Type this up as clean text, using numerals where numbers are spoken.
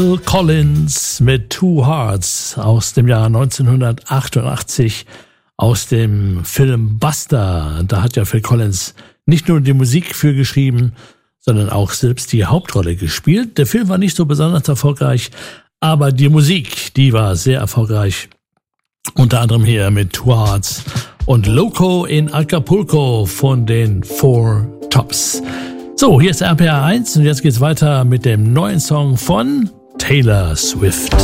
Phil Collins mit Two Hearts aus dem Jahr 1988 aus dem Film Buster. Da hat ja Phil Collins nicht nur die Musik für geschrieben, sondern auch selbst die Hauptrolle gespielt. Der Film war nicht so besonders erfolgreich, aber die Musik, die war sehr erfolgreich. Unter anderem hier mit Two Hearts und Loco in Acapulco von den Four Tops. So, hier ist RPR 1 und jetzt geht's weiter mit dem neuen Song von Taylor Swift.